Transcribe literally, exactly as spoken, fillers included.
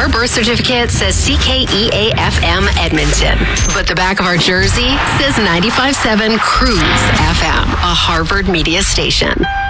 Our birth certificate says C K E A F M Edmonton, but the back of our jersey says ninety-five point seven Cruise F M, a Harvard media station.